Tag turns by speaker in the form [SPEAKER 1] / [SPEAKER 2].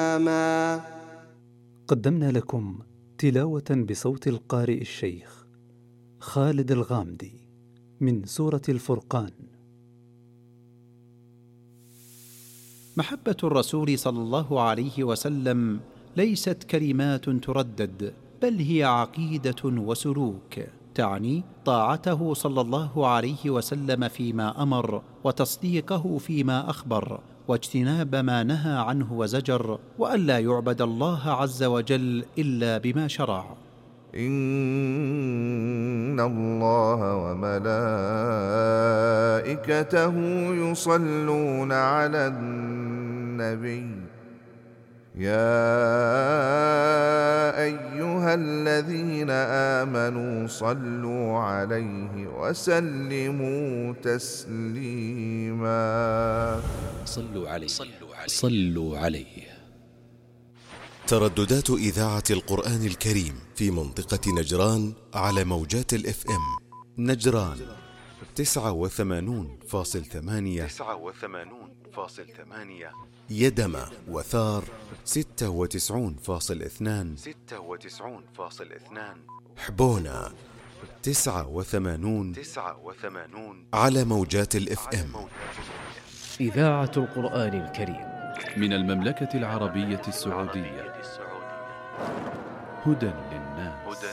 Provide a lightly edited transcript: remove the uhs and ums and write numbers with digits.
[SPEAKER 1] قدمنا لكم تلاوة بصوت القارئ الشيخ خالد الغامدي من سورة الفرقان.
[SPEAKER 2] محبة الرسول صلى الله عليه وسلم ليست كلمات تردد، بل هي عقيدة وسلوك، تعني طاعته صلى الله عليه وسلم فيما أمر، وتصديقه فيما أخبر، واجتناب ما نهى عنه وزجر، وألا يعبد الله عز وجل إلا بما شرع.
[SPEAKER 3] إن الله وملائكته يصلون على النبي يا أيها الذين آمنوا صلوا عليه وسلموا تسليما.
[SPEAKER 4] صلوا عليه.
[SPEAKER 5] ترددات إذاعة القرآن الكريم في منطقة نجران على موجات الإف إم. نجران 89.8، يدمى وثار 96.2، حبونا 89 على موجات الإف إم.
[SPEAKER 4] إذاعة القرآن الكريم
[SPEAKER 6] من المملكة العربية السعودية. هدى للناس.